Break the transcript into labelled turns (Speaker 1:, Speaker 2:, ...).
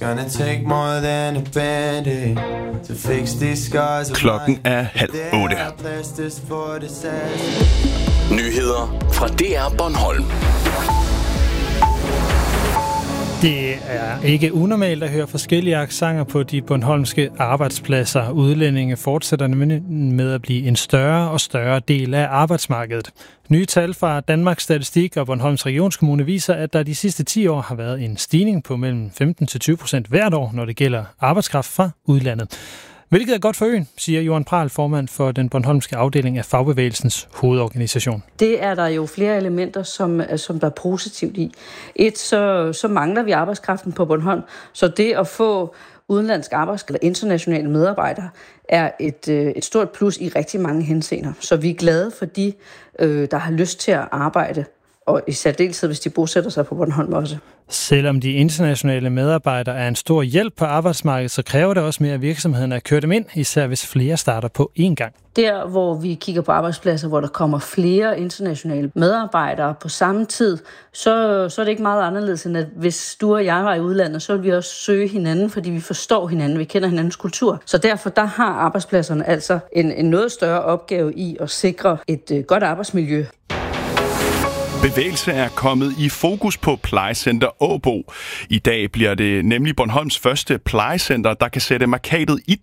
Speaker 1: Klokken er 7:30.
Speaker 2: Nyheder fra DR Bornholm.
Speaker 3: Det er ikke unormalt at høre forskellige accenter på de bornholmske arbejdspladser. Udlændinge fortsætter med at blive en større og større del af arbejdsmarkedet. Nye tal fra Danmarks Statistik og Bornholms Regionskommune viser, at der de sidste 10 år har været en stigning på mellem 15-20% hvert år, når det gælder arbejdskraft fra udlandet. Hvilket er godt for øen, siger Johan Prahl, formand for den bornholmske afdeling af Fagbevægelsens hovedorganisation.
Speaker 4: Det er der jo flere elementer, som der er positivt i. Så mangler vi arbejdskraften på Bornholm, så det at få udenlandsk eller internationale medarbejdere er et stort plus i rigtig mange henseender. Så vi er glade for de, der har lyst til at arbejde, og i særdeleshed, hvis de bosætter sig på Bornholm også.
Speaker 3: Selvom de internationale medarbejdere er en stor hjælp på arbejdsmarkedet, så kræver det også mere, at virksomhederne kører dem ind, især hvis flere starter på én gang.
Speaker 4: Der, hvor vi kigger på arbejdspladser, hvor der kommer flere internationale medarbejdere på samme tid, så er det ikke meget anderledes, end at hvis du og jeg var i udlandet, så vil vi også søge hinanden, fordi vi forstår hinanden, vi kender hinandens kultur. Så derfor der har arbejdspladserne altså en noget større opgave i at sikre et godt arbejdsmiljø.
Speaker 1: Bevægelse er kommet i fokus på plejecenter Åbo. I dag bliver det nemlig Bornholms første plejecenter, der kan sætte mærkatet i